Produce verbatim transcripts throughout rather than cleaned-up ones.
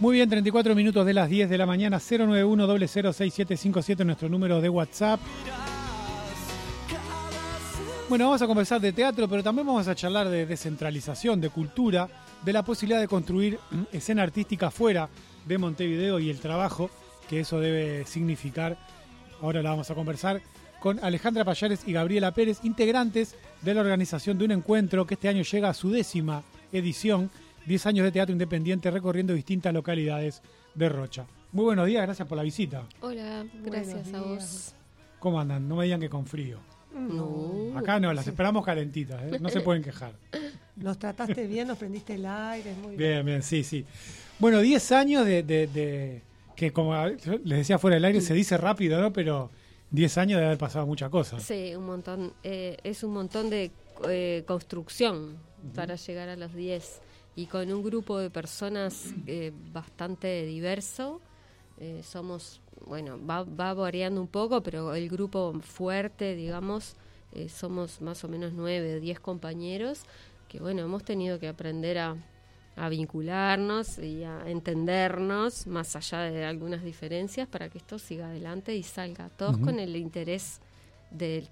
Muy bien, treinta y cuatro minutos de las diez de la mañana, cero nueve uno cero cero seis siete cinco siete, nuestro número de WhatsApp. Bueno, vamos a conversar de teatro, pero también vamos a charlar de descentralización, de cultura, de la posibilidad de construir escena artística fuera de Montevideo y el trabajo que eso debe significar. Ahora la vamos a conversar con Alejandra Payares y Gabriela Pérez, integrantes de la organización de un encuentro que este año llega a su décima edición, diez años de teatro independiente recorriendo distintas localidades de Rocha. Muy buenos días, gracias por la visita. Hola, gracias a vos. ¿Cómo andan? No me digan que con frío. No. Acá no, las esperamos calentitas, ¿eh? No se pueden quejar. Nos trataste bien, nos prendiste el aire, muy bien. Bien, bien, sí, sí. Bueno, diez años de, de, de que como les decía fuera del aire, se dice rápido, ¿no? Pero diez años de haber pasado muchas cosas. Sí, un montón. Eh, es un montón de eh, construcción uh-huh. para llegar a los diez. Y con un grupo de personas eh, bastante diverso. Eh, somos, bueno, va, va variando un poco, pero el grupo fuerte, digamos, eh, somos más o menos nueve o diez compañeros que, bueno, hemos tenido que aprender a, a vincularnos y a entendernos más allá de algunas diferencias para que esto siga adelante y salga todos uh-huh. con el interés del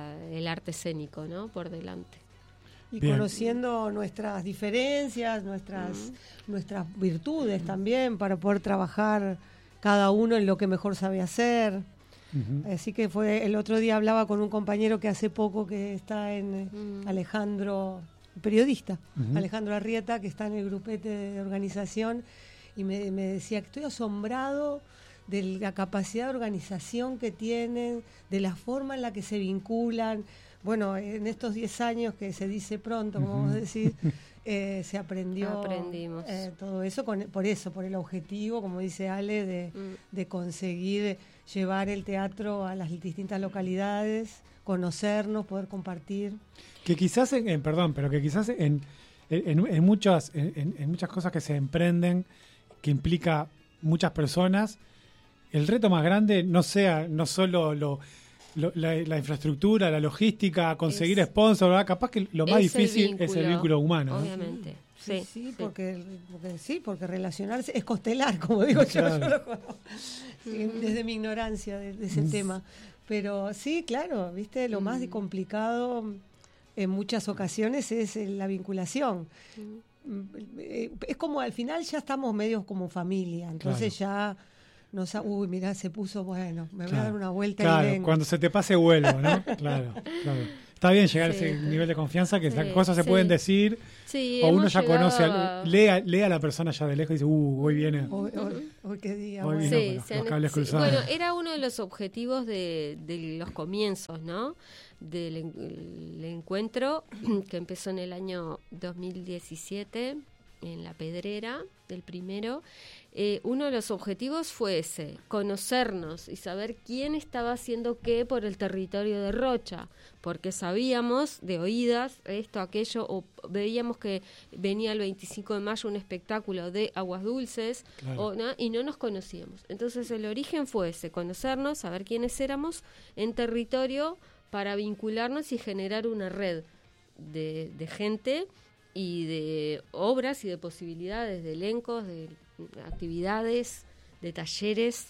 de arte escénico, ¿no? Por delante. Y Bien. Conociendo nuestras diferencias, nuestras, uh-huh. nuestras virtudes uh-huh. también, para poder trabajar cada uno en lo que mejor sabe hacer. Uh-huh. Así que fue el otro día hablaba con un compañero que hace poco que está en uh-huh. Alejandro, periodista, uh-huh. Alejandro Arrieta, que está en el grupete de organización, y me, me decía que estoy asombrado de la capacidad de organización que tienen, de la forma en la que se vinculan. Bueno, en estos diez años que se dice pronto, como uh-huh. vos decís, eh, se aprendió eh, todo eso, con, por eso, por el objetivo, como dice Ale, de, uh-huh. de conseguir llevar el teatro a las distintas localidades, conocernos, poder compartir. Que quizás, en, en, perdón, pero que quizás en, en, en, muchas, en, en muchas cosas que se emprenden, que implica muchas personas, el reto más grande no sea no solo lo... Lo, la, la infraestructura, la logística, conseguir es, sponsor, ¿verdad? Capaz que lo más difícil vínculo, es el vínculo humano, obviamente. ¿no? Sí, sí, sí, sí. Porque, porque sí, porque relacionarse es costelar, como digo claro. yo, yo lo conozco, sí, desde mi ignorancia de, de ese mm. tema. Pero sí, claro, viste, lo mm. más complicado en muchas ocasiones es la vinculación. Mm. Es como al final ya estamos medios como familia, entonces claro. ya... No, uy, mirá, se puso, bueno, me voy claro, a dar una vuelta claro, y vengo. Cuando se te pase vuelo, ¿no? Claro, claro. Está bien llegar sí. a ese nivel de confianza que sí, las cosas se sí. pueden decir sí, o uno ya conoce, a... lee, a, lee a la persona ya de lejos y dice, uh, hoy viene. Hoy, hoy, hoy qué día. Hoy bueno. viene sí, los, los cables sí. cruzados. Bueno, era uno de los objetivos de, de los comienzos, ¿no? Del el encuentro que empezó en el año dos mil diecisiete en La Pedrera, del primero. Eh, uno de los objetivos fue ese, conocernos y saber quién estaba haciendo qué por el territorio de Rocha, porque sabíamos de oídas esto, aquello, o veíamos que venía el veinticinco de mayo un espectáculo de Aguas Dulces, claro. o, ¿no? y no nos conocíamos. Entonces el origen fue ese, conocernos, saber quiénes éramos en territorio para vincularnos y generar una red de, de gente y de obras y de posibilidades, de elencos, de actividades, de talleres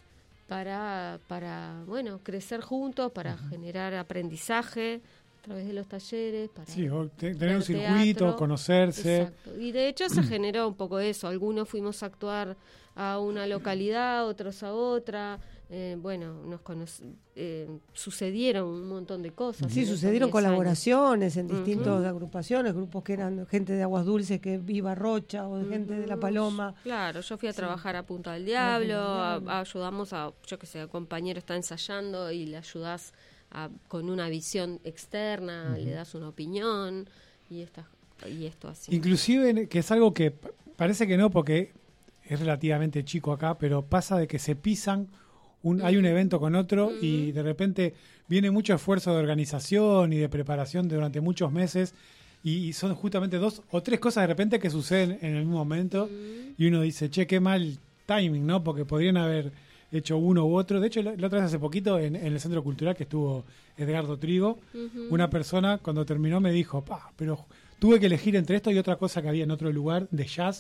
para, para bueno, crecer juntos, para uh-huh. generar aprendizaje a través de los talleres, para sí, tener un circuito, teatro. Conocerse. Exacto. Y de hecho se generó un poco eso. Algunos fuimos a actuar a una localidad, otros a otra. Eh, bueno, nos conoc- eh, sucedieron un montón de cosas. Sí, sucedieron colaboraciones años. en distintas uh-huh. agrupaciones, grupos que eran gente de Aguas Dulces que viva Rocha o uh-huh. gente de La Paloma. Claro, yo fui a trabajar sí. a Punta del Diablo, a, a, ayudamos a, yo que sé, el compañero está ensayando y le ayudás a, con una visión externa, uh-huh. le das una opinión y, esta, y esto así. Inclusive, que es algo que parece que no, porque es relativamente chico acá, pero pasa de que se pisan. Un, hay un evento con otro uh-huh. y de repente viene mucho esfuerzo de organización y de preparación durante muchos meses y, y son justamente dos o tres cosas de repente que suceden en el mismo momento uh-huh. y uno dice, che, qué mal timing, ¿no? Porque podrían haber hecho uno u otro. De hecho, la, la otra vez hace poquito en, en el Centro Cultural que estuvo Edgardo Trigo, uh-huh. una persona cuando terminó me dijo, pa, pero tuve que elegir entre esto y otra cosa que había en otro lugar de jazz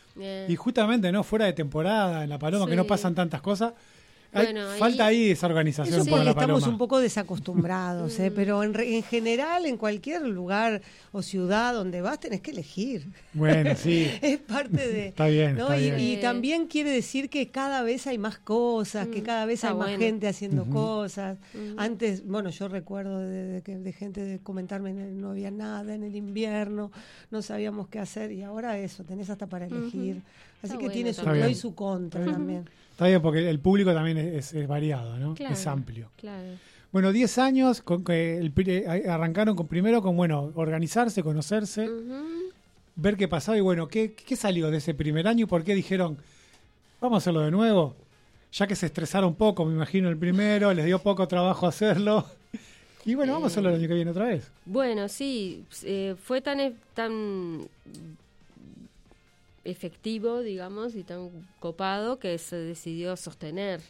Eh. Y justamente, ¿no? Fuera de temporada, en La Paloma, Sí. que no pasan tantas cosas. Hay, Bueno, falta ahí- ahí esa organización Eso para porque La estamos Paloma. un poco desacostumbrados, ¿eh? Pero en, re- en general, en cualquier lugar o ciudad donde vas, tenés que elegir. Bueno, sí. Es parte de... Está bien, ¿no? está y, bien. y Eh. también quiere decir que cada vez hay más cosas, que Mm, cada vez está hay más bueno. gente haciendo Ujú. cosas. Ujú. Antes, bueno, yo recuerdo de, de que de gente de comentarme que no había nada en el invierno, no sabíamos qué hacer, y ahora eso, tenés hasta para elegir. Ujú. Así Está que bueno tiene su también. pro y su contra Ujú. también. Está bien, porque el público también es, es variado, ¿no? Claro, Es amplio. Claro. Bueno, diez años, con que el, pri- arrancaron con primero con, bueno, organizarse, conocerse, Ujú. ver qué pasaba y, bueno, ¿qué, qué salió de ese primer año y por qué dijeron, vamos a hacerlo de nuevo? Ya que se estresaron poco, me imagino, el primero, les dio poco trabajo hacerlo. Y bueno, vamos a hacerlo el año que viene otra vez. Bueno, sí, eh, fue tan, e- tan efectivo, digamos, y tan copado que se decidió sostener,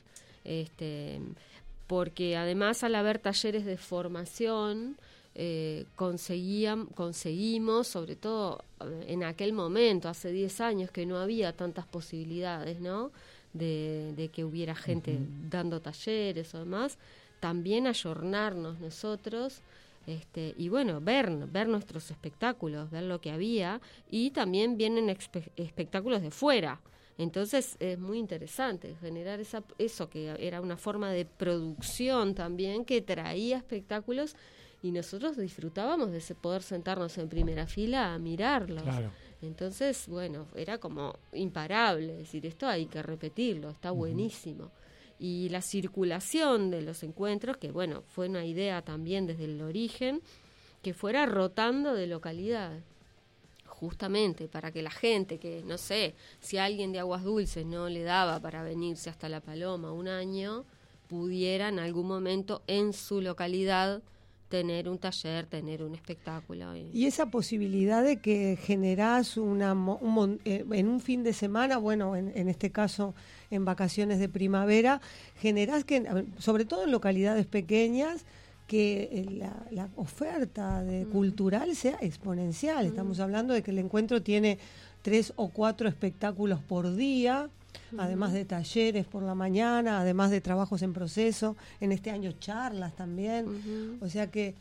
este, porque además al haber talleres de formación, eh, conseguían, conseguimos, sobre todo eh, en aquel momento, hace diez años, que no había tantas posibilidades, ¿no?, de, de que hubiera gente Ujú. dando talleres o demás, también ayornarnos nosotros, este, y bueno, ver, ver nuestros espectáculos, ver lo que había, y también vienen expe- espectáculos de fuera. Entonces es muy interesante generar esa, eso que era una forma de producción también que traía espectáculos y nosotros disfrutábamos de ese poder sentarnos en primera fila a mirarlos. Claro. Entonces, bueno, era como imparable decir, esto hay que repetirlo, está buenísimo. Y la circulación de los encuentros, que bueno, fue una idea también desde el origen, que fuera rotando de localidad, justamente para que la gente que, no sé, si a alguien de Aguas Dulces no le daba para venirse hasta La Paloma un año, pudiera en algún momento en su localidad tener un taller, tener un espectáculo. Y esa posibilidad de que generás una, mo- un mon- eh, en un fin de semana, bueno, en, en este caso en vacaciones de primavera, generás que, a ver, sobre todo en localidades pequeñas, que eh, la, la oferta de Mm. cultural sea exponencial. Mm. Estamos hablando de que el encuentro tiene tres o cuatro espectáculos por día, además de talleres por la mañana, además de trabajos en proceso, en este año charlas también. Ujú. O sea que,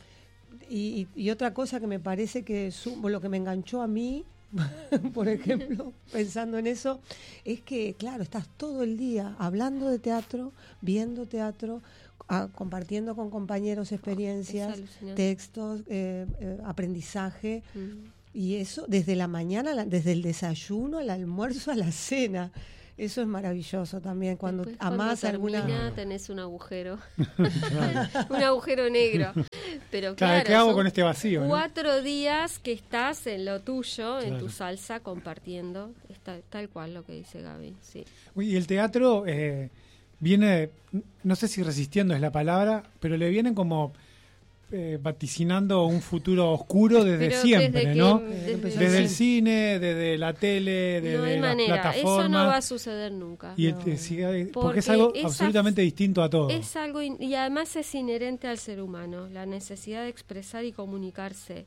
y, y- y otra cosa que me parece que su- lo que me enganchó a mí, por ejemplo, pensando en eso, es que, claro, estás todo el día hablando de teatro, viendo teatro, a- compartiendo con compañeros experiencias, alucinante. textos, eh, eh, aprendizaje. Mm. Y eso desde la mañana, a la- desde el desayuno, al almuerzo, a la cena. Eso es maravilloso también. Cuando Después, amás cuando alguna... termina, tenés un agujero, Claro. un agujero negro. Pero Claro, claro, ¿qué hago son con este vacío? ¿no? cuatro días que estás en lo tuyo, en Claro. tu salsa, compartiendo. Está, tal cual lo que dice Gaby, sí. Uy, y el teatro eh, viene, no sé si resistiendo es la palabra, pero le vienen como eh, vaticinando un futuro oscuro desde Pero siempre, desde que- ¿no? desde- Desde el cine, desde la tele, desde no hay las manera, plataformas. eso no va a suceder nunca. y el- No. eh, sí, eh, porque, Porque es algo esa- absolutamente distinto a todo. Es algo in- y además es inherente al ser humano, la necesidad de expresar y comunicarse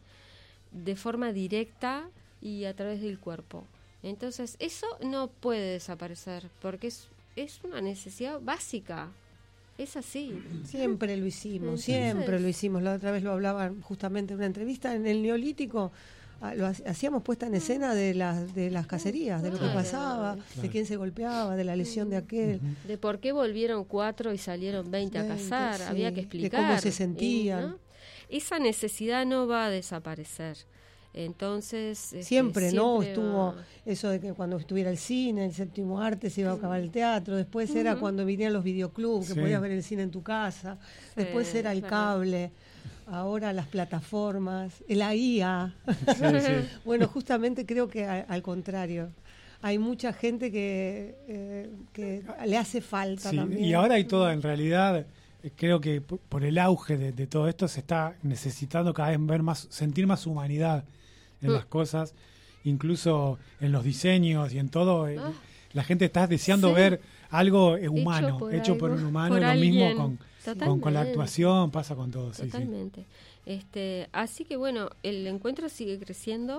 de forma directa y a través del cuerpo. Entonces, eso no puede desaparecer porque es es una necesidad básica. Es así. Siempre lo hicimos, Entonces- siempre lo hicimos. La otra vez lo hablaban justamente en una entrevista. En el Neolítico ah, lo ha- hacíamos puesta en escena de las de las cacerías, de lo que Claro. pasaba, de Claro. quién se golpeaba, de la lesión de aquel. Ujú. De por qué volvieron cuatro y salieron veinte a veinte, cazar, sí, había que de explicar. cómo se y, sentían. ¿no? Esa necesidad no va a desaparecer. Entonces, este, Siempre, ¿no? siempre Estuvo va- eso de que cuando estuviera el cine, el séptimo arte, se iba a acabar el teatro. Después era Ujú. cuando vinieron los videoclubs, que Sí. podías ver el cine en tu casa. Después era el claro. cable. Ahora las plataformas, la I A. Sí, sí. Bueno, justamente creo que a- al contrario. Hay mucha gente que, eh, que le hace falta Sí, también. y ahora hay toda, en realidad, eh, creo que p- por el auge de, de todo esto se está necesitando cada vez ver más, sentir más humanidad en Mm. las cosas, incluso en los diseños y en todo. eh, Ah. La gente está deseando Sí. ver algo eh, humano, por hecho por algo, un humano, por lo mismo alguien. con, con, Totalmente. con la actuación, pasa con todo. Sí, sí. Totalmente. Este, así que bueno, el encuentro sigue creciendo,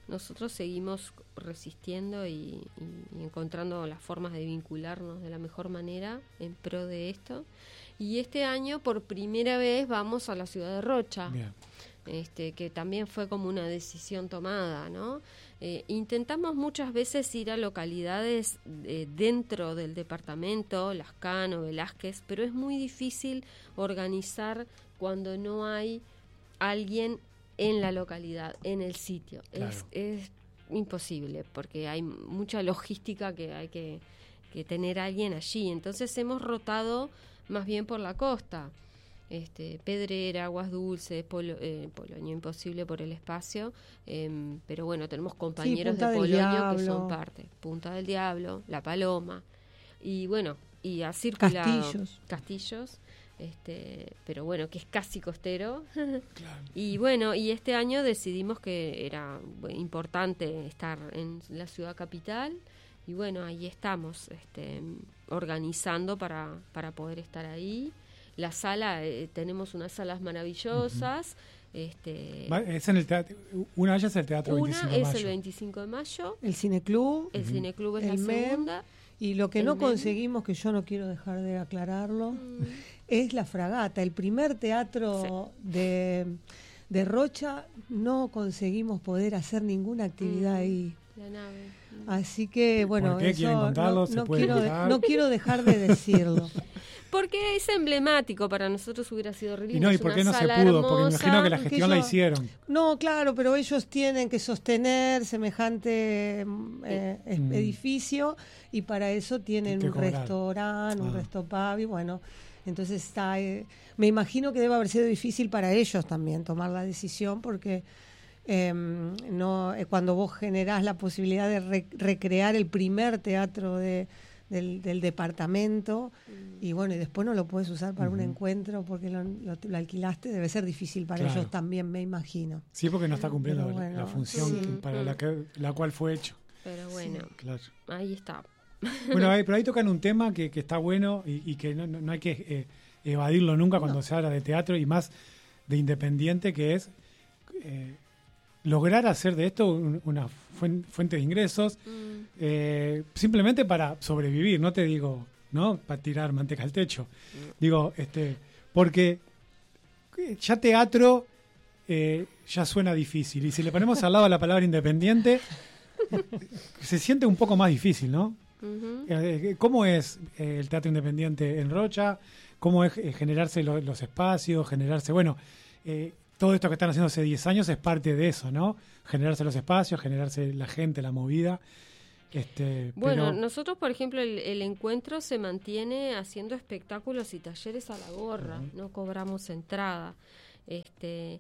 nosotros seguimos resistiendo y, y, y encontrando las formas de vincularnos de la mejor manera en pro de esto. Y este año, por primera vez, vamos a la ciudad de Rocha. Bien. Este, que también fue como una decisión tomada, ¿no? Eh, intentamos muchas veces ir a localidades eh, dentro del departamento, Lascano, Velázquez, pero es muy difícil organizar cuando no hay alguien en la localidad, en el sitio. Claro. Es, es imposible, porque hay mucha logística que hay que, que tener a alguien allí. Entonces hemos rotado más bien por la costa. Este, Pedrera, Aguas Dulces, Polo, eh, Poloño imposible por el espacio, eh, pero bueno, tenemos compañeros sí, de Poloño que son parte, Punta del Diablo, La Paloma, y bueno, y ha circulado Castillos, Castillos este, pero bueno, que es casi costero. Claro. Y bueno, y este año decidimos que era importante estar en la ciudad capital, y bueno, ahí estamos este, organizando para, para poder estar ahí. La sala, eh, tenemos unas salas maravillosas. Uh-huh. este, es en el teatro, una de ellas es el Teatro una veinticinco de Mayo. Una es el veinticinco de mayo. El Cineclub. El uh-huh. Cineclub es el la M E M, segunda. Y lo que el no M E M. conseguimos, que yo no quiero dejar de aclararlo, uh-huh. es La Fragata. El primer teatro sí. de, de Rocha, no conseguimos poder hacer ninguna actividad uh-huh. ahí. La nave. Uh-huh. Así que, bueno, ¿por qué eso quieren contarlo? No, ¿Se no, puede quiero, contar? no quiero dejar de decirlo. Porque es emblemático, para nosotros hubiera sido re lindo. Y no, ¿y por qué no se pudo? Hermosa. Porque me imagino que la gestión yo, la hicieron. No, claro, pero ellos tienen que sostener semejante eh, mm. edificio y para eso tienen un restaurante, ah. un restopub y bueno, entonces está... Eh, me imagino que debe haber sido difícil para ellos también tomar la decisión porque... Eh, no eh, cuando vos generás la posibilidad de re- recrear el primer teatro de, del, del departamento mm. y bueno, y después no lo puedes usar para uh-huh. un encuentro porque lo, lo, lo alquilaste, debe ser difícil para claro. ellos también, me imagino. Sí, porque no está cumpliendo bueno, la función sí. para la, que, la cual fue hecho. Pero bueno, sí, claro. ahí está. Bueno, ahí, pero ahí tocan un tema que, que está bueno y, y que no, no hay que eh, evadirlo nunca cuando no. se habla de teatro y más de independiente, que es... Eh, lograr hacer de esto un, una fuente de ingresos mm. eh, simplemente para sobrevivir, no te digo, ¿no? Para tirar manteca al techo. Mm. Digo, este, porque ya teatro eh, ya suena difícil y si le ponemos al lado la palabra independiente se siente un poco más difícil, ¿no? Uh-huh. Eh, ¿Cómo es eh, el teatro independiente en Rocha? ¿Cómo es eh, generarse lo, los espacios, generarse, bueno, eh, todo esto que están haciendo hace diez años es parte de eso, ¿no? Generarse los espacios, generarse la gente, la movida. Este, bueno, pero... nosotros, por ejemplo, el, el encuentro se mantiene haciendo espectáculos y talleres a la gorra, uh-huh. no cobramos entrada. Este,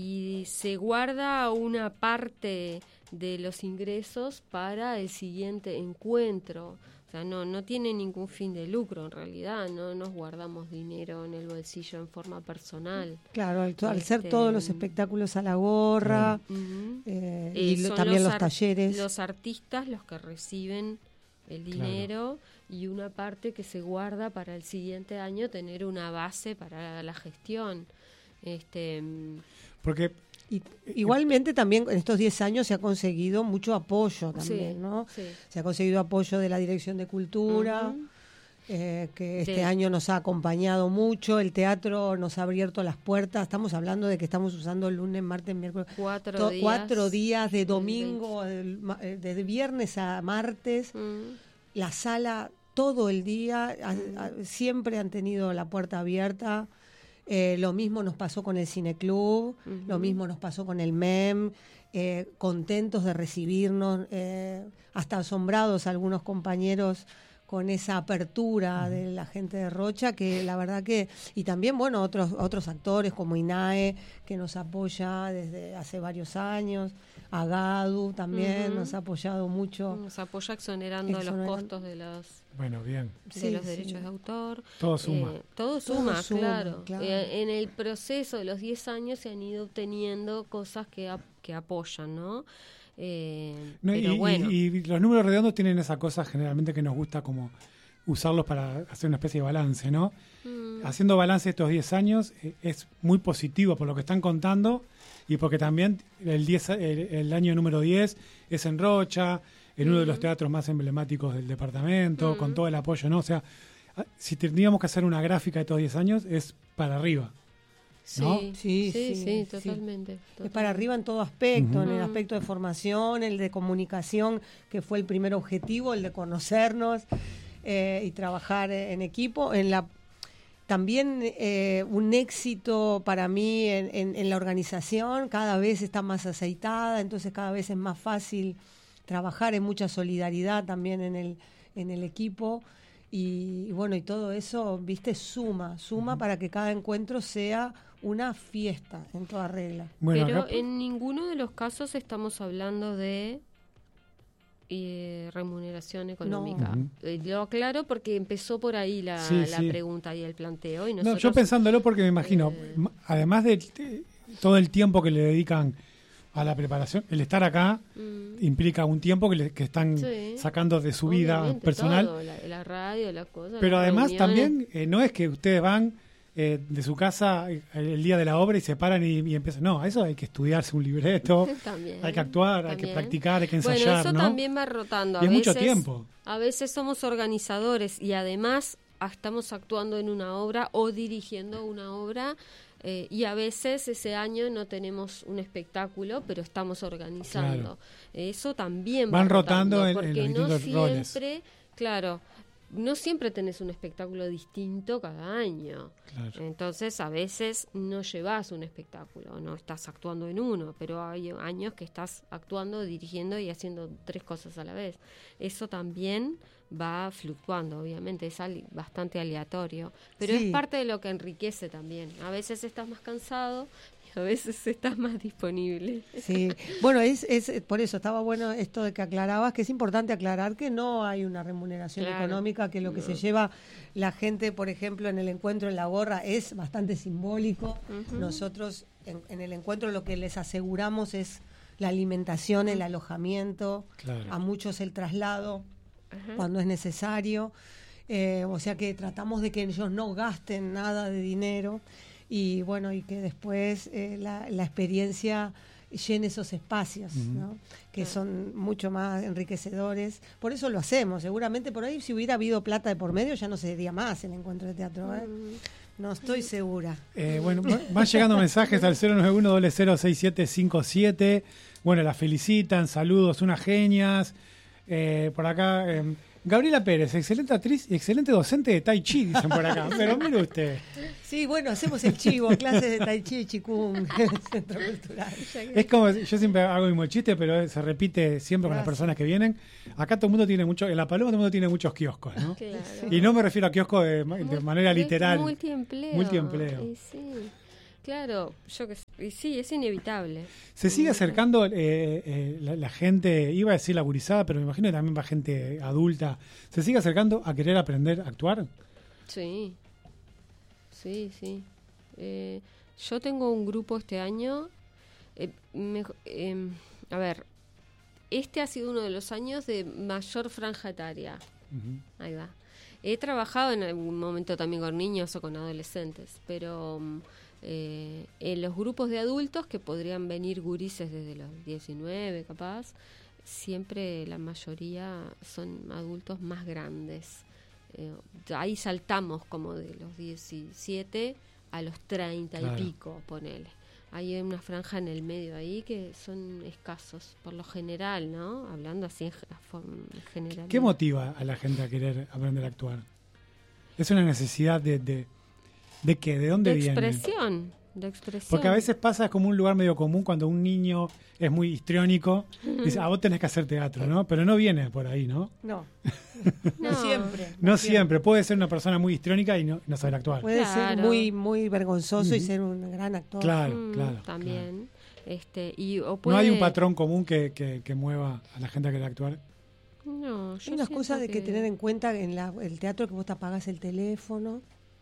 y se guarda una parte de los ingresos para el siguiente encuentro. O sea, no, no tiene ningún fin de lucro en realidad, no nos guardamos dinero en el bolsillo en forma personal. Claro, al, al este, ser todos los espectáculos a la gorra uh-huh. eh, y eh, lo, también los, los ar- talleres. Los artistas los que reciben el dinero claro. y una parte que se guarda para el siguiente año tener una base para la gestión. Este, Porque... Y, igualmente también en estos diez años se ha conseguido mucho apoyo también, sí, ¿no? Sí. Se ha conseguido apoyo de la Dirección de Cultura, uh-huh. eh, que este sí. año nos ha acompañado mucho, el teatro nos ha abierto las puertas, estamos hablando de que estamos usando el lunes, martes, miércoles, cuatro, to- días, cuatro días de domingo, desde de viernes a martes, uh-huh. la sala todo el día, uh-huh. a, a, siempre han tenido la puerta abierta. Eh, lo mismo nos pasó con el Cineclub, uh-huh. lo mismo nos pasó con el M E M, eh, contentos de recibirnos, eh, hasta asombrados algunos compañeros con esa apertura uh-huh. de la gente de Rocha, que la verdad que, y también bueno, otros otros actores como INAE, que nos apoya desde hace varios años, Agadu también uh-huh. nos ha apoyado mucho. Nos apoya exonerando, exonerando los costos de los bueno bien de sí, los derechos sí. de autor. Todo suma. Eh, todo suma, todo suma claro. claro. Eh, en el proceso de los diez años se han ido obteniendo cosas que, ap- que apoyan, ¿no? Eh, no pero y, bueno. y, y los números redondos tienen esa cosa generalmente que nos gusta como usarlos para hacer una especie de balance, ¿no? Mm. Haciendo balance estos diez años eh, es muy positivo por lo que están contando y porque también el, diez, el, el año número diez es en Rocha, en uno de los teatros más emblemáticos del departamento, Mm. con todo el apoyo, ¿no? O sea, si tendríamos que hacer una gráfica de estos diez años, es para arriba. ¿no? Sí, Sí, sí, sí, sí, sí. totalmente, Es totalmente. para arriba en todo aspecto, Ujú. en el Mm. aspecto de formación, el de comunicación, que fue el primer objetivo, el de conocernos eh, y trabajar en equipo. En la También eh, un éxito para mí en, en- en la organización, cada vez está más aceitada, entonces cada vez es más fácil trabajar, en mucha solidaridad también en el, en el equipo. Y, y bueno, y todo eso, viste, suma, suma para que cada encuentro sea una fiesta en toda regla. Bueno, Pero acá- en ninguno de los casos estamos hablando de eh, remuneración económica. Ujú. Eh, lo aclaro porque empezó por ahí la, Sí, la sí. pregunta y el planteo. Y no, nosotros, yo pensándolo porque me imagino, eh, ma- además de t- todo el tiempo que le dedican a la preparación, el estar acá mm, implica un tiempo que, le- que están Sí. sacando de su vida obviamente, personal. todo, la, la radio, las cosas. Pero las además reuniones. también eh, no es que ustedes van eh, de su casa eh, el día de la obra y se paran y, y empiezan. No, eso hay que estudiarse un libreto, También, hay que actuar, hay que también. practicar, hay que Bueno, ensayar, eso ¿no? también va rotando. A Y es veces, mucho tiempo. A veces somos organizadores y además ah, estamos actuando en una obra o dirigiendo una obra. Eh, y a veces ese año no tenemos un espectáculo, pero estamos organizando. Claro. Eso también Van va rotando en- en porque los no distintos roles. siempre, claro, no siempre tenés un espectáculo distinto cada año. Claro. Entonces, a veces no llevas un espectáculo, no estás actuando en uno, pero hay años que estás actuando, dirigiendo y haciendo tres cosas a la vez. Eso también va fluctuando, obviamente, es ali- bastante aleatorio, pero Sí. es parte de lo que enriquece también. A veces estás más cansado y a veces estás más disponible. Sí, bueno, es, es por eso estaba bueno esto de que aclarabas, que es importante aclarar que no hay una remuneración Claro. económica, que lo que se lleva la gente, por ejemplo, en el encuentro en la gorra es bastante simbólico. Ujú. Nosotros en, en el encuentro lo que les aseguramos es la alimentación, el alojamiento, Claro. a muchos el traslado Ajá. cuando es necesario. Eh, o sea que tratamos de que ellos no gasten nada de dinero y bueno, y que después eh, la, la experiencia llene esos espacios, Ujú. ¿no? Que Claro. son mucho más enriquecedores. Por eso lo hacemos. Seguramente por ahí si hubiera habido plata de por medio ya no se diría más el encuentro de teatro. ¿eh? Mm. No estoy segura. Eh, bueno, va- van llegando mensajes al cero nueve uno, cero cero seis siete cinco siete. Bueno, las felicitan, saludos, unas genias. Eh, por acá, eh, Gabriela Pérez, excelente actriz y excelente docente de Tai Chi, dicen por acá. Pero mire usted, Sí, bueno, hacemos el chivo, clases de tai chi y chikung en el Centro Cultural. es como, yo siempre hago el mismo chiste, pero se repite siempre con las Gracias. personas que vienen. Acá todo el mundo tiene mucho, en La Paloma todo el mundo tiene muchos kioscos, ¿no? Claro. Y no me refiero a kioscos de, de Mul- manera es literal. Multiempleo. Multiempleo. Y sí, claro, yo que sé, y sí, es inevitable. Se sigue Mm. acercando eh, eh, la, la gente, iba a decir la gurizada, pero me imagino que también va gente adulta. ¿Se sigue acercando a querer aprender a actuar? Sí, sí, sí. Eh, yo tengo un grupo este año. eh, mejo- em, a ver, este ha sido uno de los años de mayor franja etaria. Ujú. Ahí va. He trabajado en algún momento también con niños o con adolescentes, pero mm, eh, en los grupos de adultos, que podrían venir gurises desde los diecinueve capaz, siempre la mayoría son adultos más grandes. Eh, ahí saltamos como de los diecisiete a los treinta Claro. y pico, ponele. Hay una franja en el medio ahí que son escasos, por lo general, ¿no? Hablando así en ge- a forma general. ¿Qué motiva a la gente a querer aprender a actuar? ¿Es una necesidad de, de, de qué? ¿De dónde de viene? expresión, de expresión. Porque a veces pasa como un lugar medio común cuando un niño es muy histriónico, dice, ah, vos tenés que hacer teatro, ¿no? Pero no viene por ahí, ¿no? No, No. no siempre. No siempre. Puede ser una persona muy histriónica y no, no saber actuar. Puede ser Claro. muy muy vergonzoso y Ujú. ser un gran actor. Claro, Mm, claro. También. Este, y, o claro. puede... No hay un patrón común que, que, que mueva a la gente a querer actuar. No, yo Hay unas siento cosas de que tener en cuenta en la, el teatro, que vos te apagás el teléfono,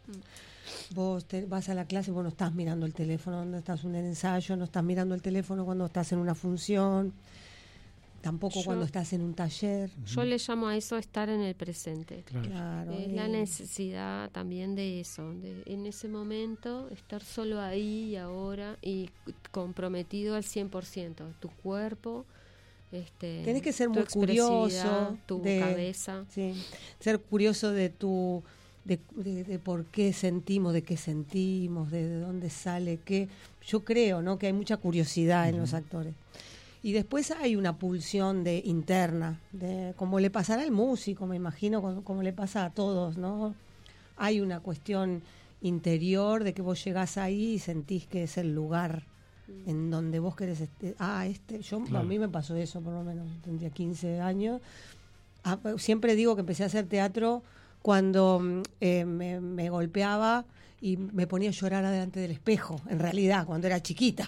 vos te, vas a la clase, vos no estás mirando el teléfono cuando estás en un ensayo, no estás mirando el teléfono cuando estás en una función. tampoco Yo- cuando estás en un taller. Yo le llamo a eso estar en el presente. Claro. Claro, Es eh, la necesidad también de eso, de en ese momento estar solo ahí y ahora y c- comprometido al cien por ciento. Tu cuerpo, este, Tenés que ser tu muy expresividad, curioso tu de- cabeza. sí, ser curioso de tu de, de- de por qué sentimos, de qué sentimos, de, de dónde sale qué. Yo creo, ¿no?, que hay mucha curiosidad en los actores. Y después hay una pulsión de interna, de como le pasará al músico, me imagino, como, como le pasa a todos, ¿no? Hay una cuestión interior de que vos llegás ahí y sentís que es el lugar en donde vos querés este, ah, este, yo Claro. a mí me pasó eso, por lo menos, tendría quince años. Ah, siempre digo que empecé a hacer teatro cuando mm, eh, me, me golpeaba y me ponía a llorar delante del espejo, en realidad, cuando era chiquita.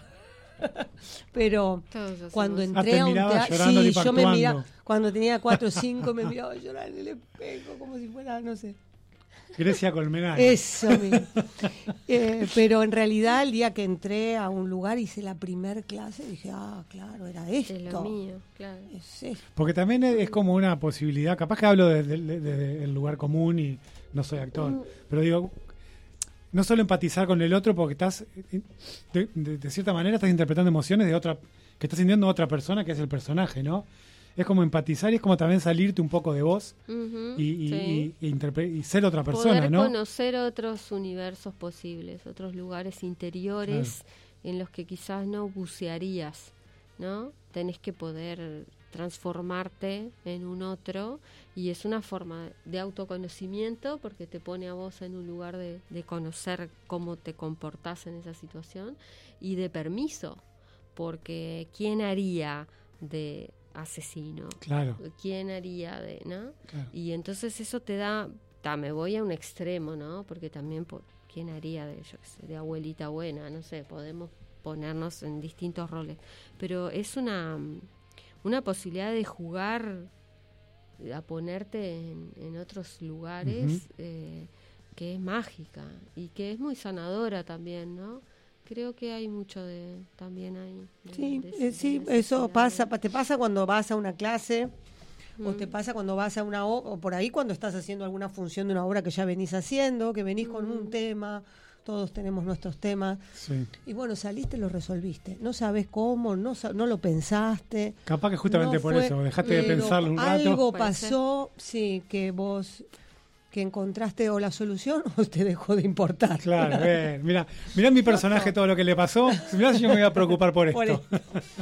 Pero Todos hacemos cuando eso. Ah, entré te a un mirabas teatro, llorando, sí, tipo yo me actuando. miraba, cuando tenía cuatro o cinco me miraba llorar en el espejo, como si fuera, no sé. Grecia Colmenares. Eso mismo. Eh, pero en realidad el día que entré a un lugar hice la primer clase, dije, ah, claro, era De esto. lo mío, claro. Es esto. Porque también es, es como una posibilidad, capaz que hablo desde el de, de- del lugar común y no soy actor, pero digo, no solo empatizar con el otro porque estás, de, de- de cierta manera estás interpretando emociones de otra, que estás sintiendo otra persona que es el personaje, ¿no? Es como empatizar y es como también salirte un poco de vos Ujú, y, y, sí. y- y interpre- y ser otra persona, Poder ¿no? conocer otros universos posibles, otros lugares interiores en los que quizás no bucearías, ¿no? Tenés que poder transformarte en un otro y es una forma de autoconocimiento porque te pone a vos en un lugar de, de conocer cómo te comportás en esa situación y de permiso, porque ¿quién haría de asesino? Claro, ¿Quién haría de, no? claro. Y entonces eso te da, ta, me voy a un extremo, ¿no? Porque también, po- ¿quién haría de, yo qué sé, de abuelita buena? No sé, podemos ponernos en distintos roles. Pero es una, una posibilidad de jugar, a ponerte en, en otros lugares, Ujú. eh, que es mágica y que es muy sanadora también, ¿no? Creo que hay mucho de también ahí. de- Sí, de- eh, de sí, necesidad eso de- pasa, pa- te pasa cuando vas a una clase o Mm. te pasa cuando vas a una obra, o por ahí cuando estás haciendo alguna función de una obra que ya venís haciendo, que venís con un Mm. tema, todos tenemos nuestros temas, Sí. y bueno, saliste y lo resolviste. No sabes cómo, no, sa- no lo pensaste. Capaz que justamente no por fue- eso, dejaste de pero pensarlo un rato. Algo Puede pasó, sí, que vos que encontraste o la solución o te dejó de importar. Claro, bien. Mira, mirá mi personaje todo lo que le pasó. Mirá si yo me voy a preocupar por esto. Por esto.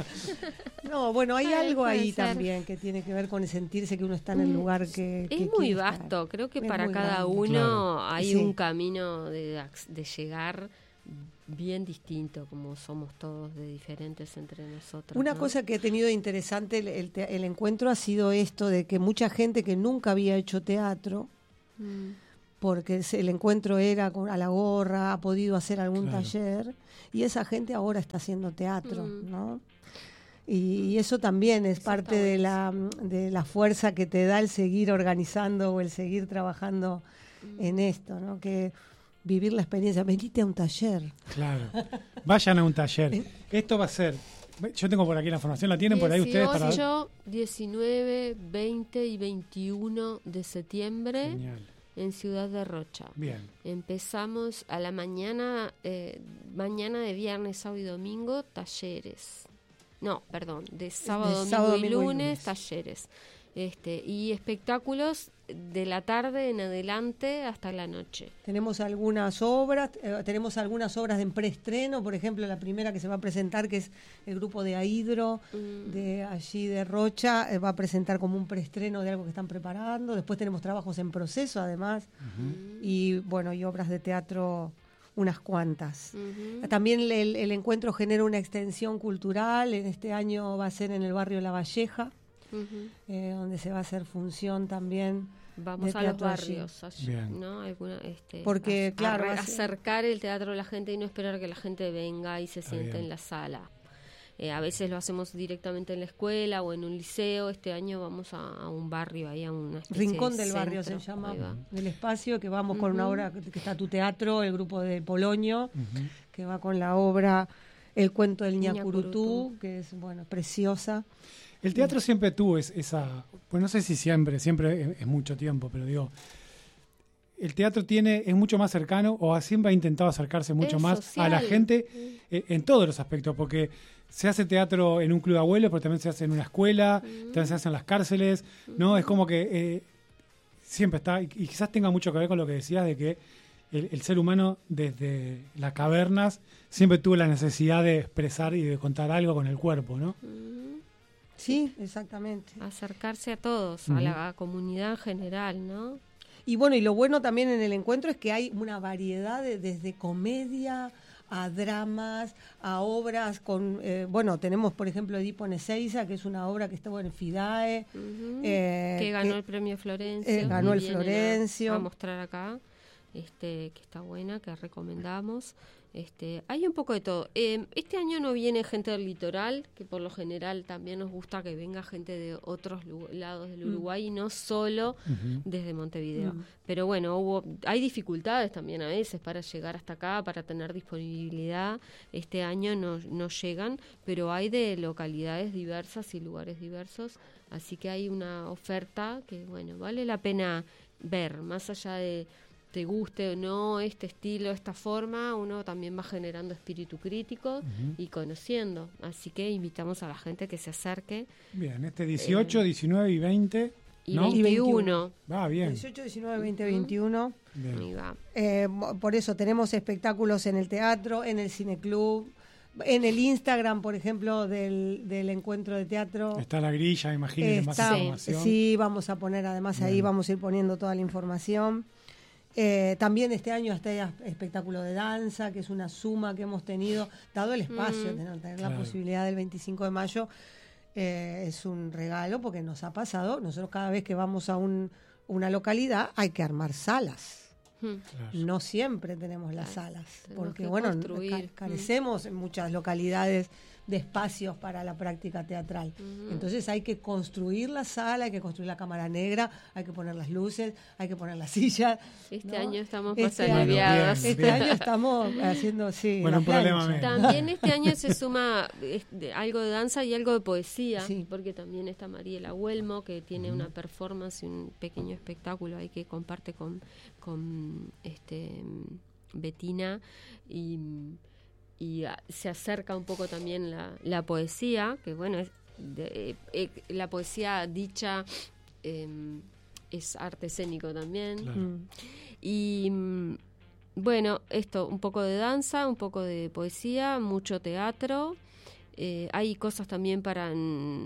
No, bueno, hay Ay, algo puede ahí ser. también que tiene que ver con sentirse que uno está en el lugar que, Es que muy quiere vasto, estar. creo que Es para muy cada grande. uno Claro. hay Sí. un camino de, ac- de llegar bien distinto, como somos todos de diferentes entre nosotros. Una ¿no? cosa que he tenido interesante el, el te- el encuentro ha sido esto de que mucha gente que nunca había hecho teatro, Mm, porque se- el encuentro era con, a la gorra, ha podido hacer algún Claro. taller, y esa gente ahora está haciendo teatro, Mm. ¿no? Y, y eso también es Eso parte está de la, de la fuerza que te da el seguir organizando o el seguir trabajando mm. en esto, ¿no? Que vivir la experiencia, venite a un taller. Claro. Vayan a un taller. Esto va a ser. Yo tengo por aquí la información, ¿la tienen por ahí ustedes? Para... dieciocho, diecinueve, veinte y veintiuno de septiembre Genial. en Ciudad de Rocha. Bien. Empezamos a la mañana, eh, mañana de viernes, sábado y domingo, talleres. No, perdón, de sábado, De domingo, sábado, y, domingo y lunes, lunes. talleres. Este, y espectáculos de la tarde en adelante hasta la noche. Tenemos algunas obras, eh, tenemos algunas obras de preestreno, por ejemplo, la primera que se va a presentar, que es el grupo de Aidro, Mm. de allí de Rocha, eh, va a presentar como un preestreno de algo que están preparando. Después tenemos trabajos en proceso, además, y bueno, y obras de teatro unas cuantas. Ujú. También el, el encuentro genera una extensión cultural. En este año va a ser en el barrio La Valleja, Ujú. eh, donde se va a hacer función también. Vamos de a los teatro allí. barrios, allí, Bien. ¿no? Alguna, este, Porque, a- a claro, re- va a ser- acercar el teatro a la gente y no esperar que la gente venga y se Está siente bien. en la sala. Eh, a veces lo hacemos directamente en la escuela o en un liceo. Este año vamos a, a un barrio, ahí a una especie Rincón de del Barrio centro. se llama, Ahí va. del espacio, que vamos con una Ujú. obra que que está tu teatro, el grupo de Polonio, Ujú. que va con la obra El cuento del Ñacurutú. Ñacurutú, que es, bueno, preciosa. El teatro siempre tuvo es, esa, pues no sé si siempre, siempre es, es mucho tiempo, pero digo, el teatro tiene es mucho más cercano o siempre ha intentado acercarse mucho Es más social. a la gente eh, en todos los aspectos, porque se hace teatro en un club de abuelos, pero también se hace en una escuela, Mm. también se hace en las cárceles, ¿no? Es como que eh, siempre está, y, y quizás tenga mucho que ver con lo que decías de que el, el ser humano desde las cavernas siempre tuvo la necesidad de expresar y de contar algo con el cuerpo, ¿no? Mm. Sí, exactamente. Acercarse a todos, Ujú. a la comunidad en general, ¿no? Y bueno, y lo bueno también en el encuentro es que hay una variedad de, desde comedia a dramas, a obras con, eh, bueno, tenemos por ejemplo Edipo en Ezeiza, que es una obra que estuvo en FIDAE. Ujú. eh, que ganó que- el premio Florencio. eh, ganó y el vienen a- Florencio. A, mostrar acá, este, que está buena, que recomendamos. Este, hay un poco de todo. Eh, este año no viene gente del litoral, que por lo general también nos gusta que venga gente de otros lu- lados del Uruguay y no solo Ujú. desde Montevideo. Mm. Pero bueno, hubo, hay dificultades también a veces para llegar hasta acá, para tener disponibilidad. Este año no, no llegan, pero hay de localidades diversas y lugares diversos, así que hay una oferta que, bueno, vale la pena ver, más allá de te guste o no este estilo, esta forma, uno también va generando espíritu crítico Ujú. y conociendo. Así que invitamos a la gente que se acerque. Bien, este dieciocho, diecinueve y veinte, Y ¿no? Y veintiuno. Va bien. dieciocho, diecinueve, veinte, veintiuno. bien. Ahí va. Eh, mo- por eso tenemos espectáculos en el teatro, en el cineclub, en el Instagram, por ejemplo, del, del encuentro de teatro. Está la grilla, me imagino, y más Está- información. sí, vamos a poner, además ahí Bien. vamos a ir poniendo toda la información. Eh, también este año está el espectáculo de danza, que es una suma que hemos tenido, dado el espacio, Mm. tener, tener Claro. la posibilidad del veinticinco de mayo, eh, es un regalo porque nos ha pasado, nosotros cada vez que vamos a un, una localidad hay que armar salas. Hmm. Claro. No siempre tenemos las Claro, salas, tenemos porque que bueno, construir. ca- carecemos en muchas localidades de espacios para la práctica teatral. Ujú. Entonces hay que construir la sala, hay que construir la cámara negra, hay que poner las luces, hay que poner las sillas. Este ¿no? año estamos más Este año- aliviados. Bien, Este bien. año estamos haciendo, sí, Bueno, la un problema plancha. menos. También este año se suma este, algo de danza y algo de poesía, Sí. porque también está Mariela Huelmo, que tiene una performance y un pequeño espectáculo ahí que comparte con, con este Betina y, y a- se acerca un poco también la, la poesía, que bueno, es de- eh, eh, la poesía dicha eh, es arte escénico también. Claro. Mm. Y mm, bueno, esto, un poco de danza, un poco de poesía, mucho teatro. Eh, hay cosas también para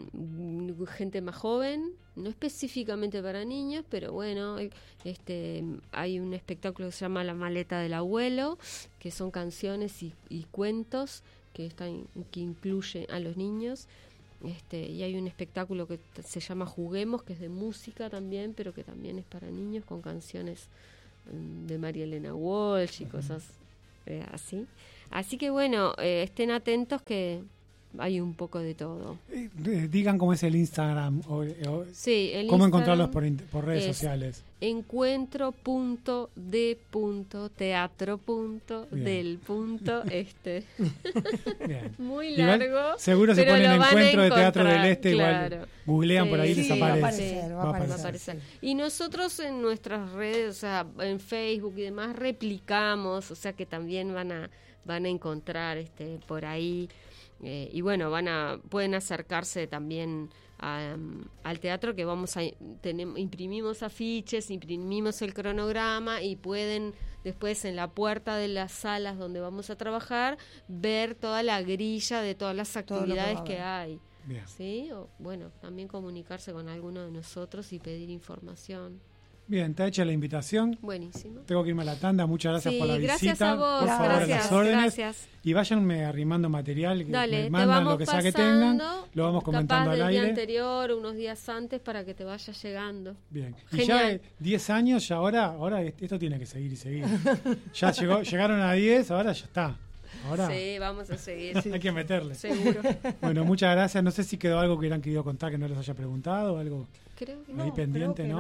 mm, gente más joven, no específicamente para niños, pero bueno, eh, este, hay un espectáculo que se llama La maleta del abuelo, que son canciones y, y cuentos que están, que incluye a los niños. Este, y hay un espectáculo que t- se llama Juguemos, que es de música también, pero que también es para niños, con canciones mm, de María Elena Walsh y cosas eh, así. Así que bueno, eh, estén atentos que hay un poco de todo. Eh, eh, digan cómo es el Instagram o, o Sí, el cómo Instagram encontrarlos por, int- por redes es sociales. encuentro punto de punto teatro punto Bien. del punto este. Bien. Muy Igual, largo. seguro se pero ponen lo van a Encuentro de Teatro del encontrar, Este, claro. igual googlean por ahí y Sí, les Sí, va a aparece. aparecer, va a Va a aparecer. Va a aparecer. sí. Y nosotros en nuestras redes, o sea, en Facebook y demás, replicamos, o sea que también van a van a encontrar este por ahí eh, y bueno, van a pueden acercarse también a, um, al teatro, que vamos a tenemos, imprimimos afiches, imprimimos el cronograma y pueden después en la puerta de las salas donde vamos a trabajar ver toda la grilla de todas las Todo lo que va a actividades que haber. hay. Bien. Sí, o bueno, también comunicarse con alguno de nosotros y pedir información. Bien, está hecha la invitación. Buenísimo. Tengo que irme a la tanda. Muchas gracias Sí, por la gracias visita. a vos, por favor, a gracias, las órdenes. gracias. Y váyanme arrimando material. Que Dale, me te mandan vamos lo que sea que pasando, tengan. Lo vamos comentando capaz al del día aire. anterior, unos días antes, para que te vaya llegando. Bien. Y Genial. ya eh, diez años, ya ahora, ahora esto tiene que seguir y seguir. Ya llegó, llegaron a diez, ahora ya está. Ahora Sí, vamos a seguir, hay que meterle. seguro. Bueno, muchas gracias. No sé si quedó algo que hubieran querido contar que no les haya preguntado o algo Creo que ahí No, pendiente, creo que ¿no?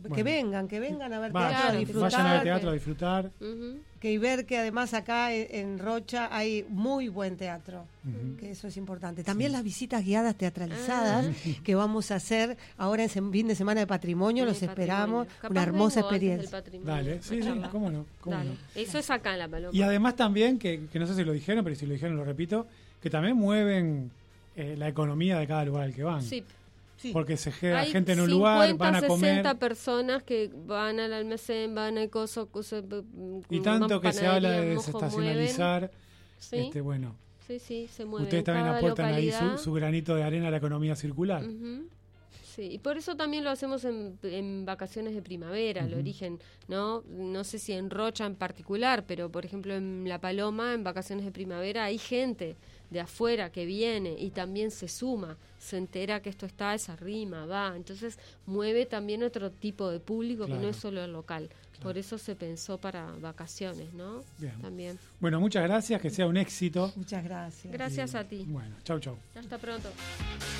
que vengan, que vengan a ver Vayan, teatro, a disfrutar. vayan al teatro a disfrutar. Ujú. Que y ver que además acá en, en Rocha hay muy buen teatro, Ujú. que eso es importante. También las visitas guiadas teatralizadas que vamos a hacer ahora en sem- fin de semana de patrimonio, En los el esperamos, patrimonio. Capaz una hermosa vengo antes del experiencia. patrimonio Dale, a sí, sí, charlar. cómo no, cómo Dale. no. Eso es acá en La Paloma. Y además también, que, que no sé si lo dijeron, pero si lo dijeron lo repito, que también mueven eh, la economía de cada lugar al que van. Sí. Sí. Porque se queda Hay gente en un lugar, cincuenta, van a comer. sesenta personas que van al almacén, van al coso, coso Y tanto que se habla de mojo, desestacionalizar, mueven. Sí, este bueno, sí, sí, se mueve. ustedes también Cada aportan ahí localidad. su, su granito de arena a la economía circular. Ujú. Sí, y por eso también lo hacemos en, en vacaciones de primavera, el origen, ¿no? No sé si en Rocha en particular, pero por ejemplo en La Paloma, en vacaciones de primavera, hay gente de afuera que viene y también se suma, se entera que esto está, esa rima, va. Entonces mueve también otro tipo de público Claro. que no es solo el local. Claro. Por eso se pensó para vacaciones, ¿no? Bien. También. Bueno, muchas gracias, que sea un éxito. Muchas gracias. Gracias a ti. Bueno, chau, chau. Hasta pronto.